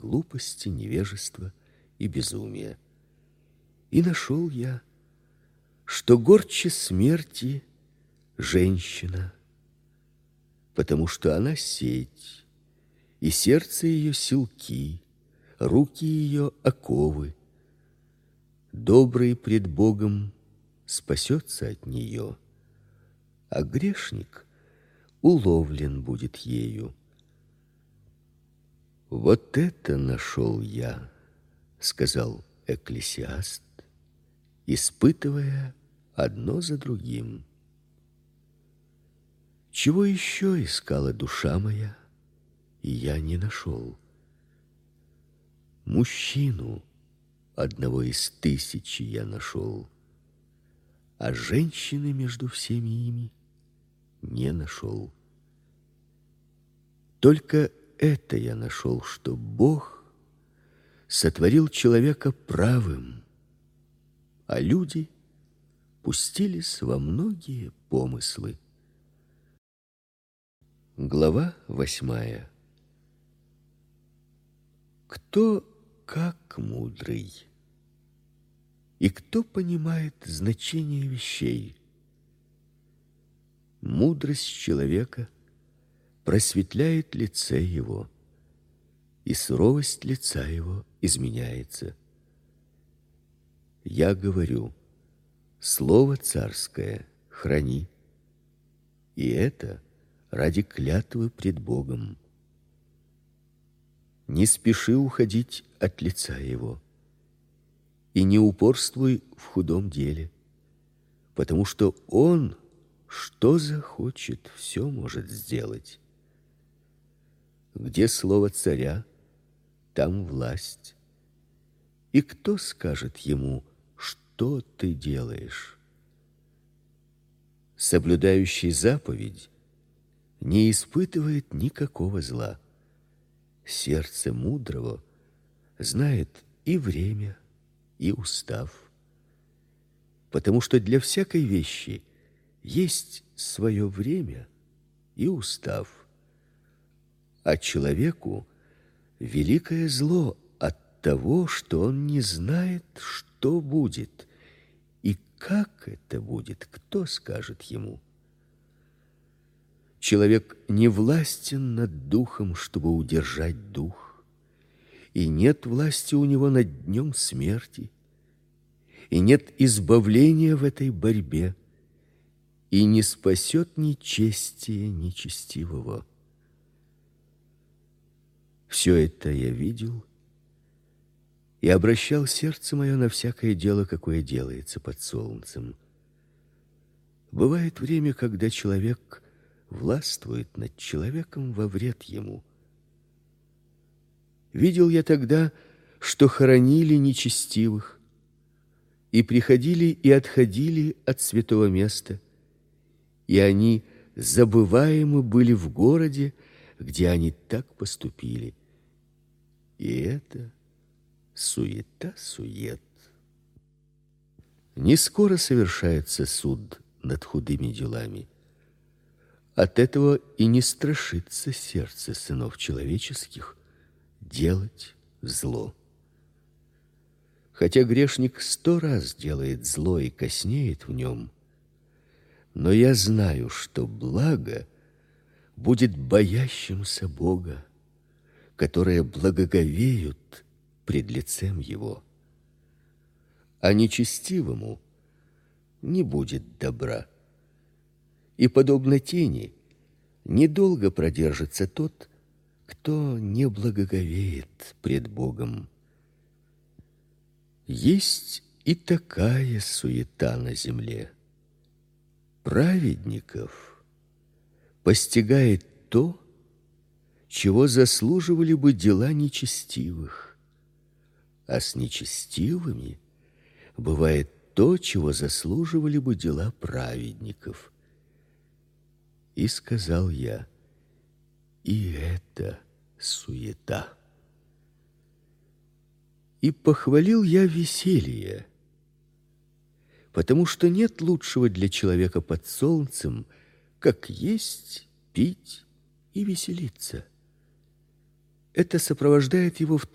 глупости, невежества и безумия. И нашел я, что горче смерти женщина, потому что она сеть, и сердце ее силки, руки ее оковы. Добрый пред Богом спасется от нее, а грешник уловлен будет ею. Вот это нашел я, сказал Экклесиаст, испытывая одно за другим. Чего еще искала душа моя, и я не нашел? Мужчину одного из тысячи я нашел, а женщины между всеми ими не нашел. Только это я нашел, что Бог сотворил человека правым, а люди пустились во многие помыслы. Глава 8. Кто как мудрый, и кто понимает значение вещей? Мудрость человека просветляет лице его, и суровость лица его изменяется. Я говорю, слово царское храни, и это ради клятвы пред Богом. Не спеши уходить от лица его, и не упорствуй в худом деле, потому что он, что захочет, все может сделать. Где слово царя, там власть. И кто скажет ему, что ты делаешь? Соблюдающий заповедь не испытывает никакого зла. Сердце мудрого знает и время, и устав, потому что для всякой вещи есть свое время и устав. А человеку великое зло от того, что он не знает, что будет, и как это будет, кто скажет ему. Человек не властен над духом, чтобы удержать дух, и нет власти у него над днем смерти, и нет избавления в этой борьбе, и не спасет нечестие нечестивого. Все это я видел и обращал сердце мое на всякое дело, какое делается под солнцем. Бывает время, когда человек властвует над человеком во вред ему. Видел я тогда, что хоронили нечестивых, и приходили и отходили от святого места, и они забываемы были в городе, где они так поступили. И это суета-сует. Не скоро совершается суд над худыми делами. От этого и не страшится сердце сынов человеческих делать зло. Хотя грешник 100 раз делает зло и коснеет в нем, но я знаю, что благо будет боящимся Бога, которые благоговеют пред лицем Его. А нечестивому не будет добра. И подобно тени, недолго продержится тот, кто не благоговеет пред Богом. Есть и такая суета на земле. Праведников постигает то, чего заслуживали бы дела нечестивых, а с нечестивыми бывает то, чего заслуживали бы дела праведников. И сказал я, и это суета. И похвалил я веселье, потому что нет лучшего для человека под солнцем, как есть, пить и веселиться. Это сопровождает его в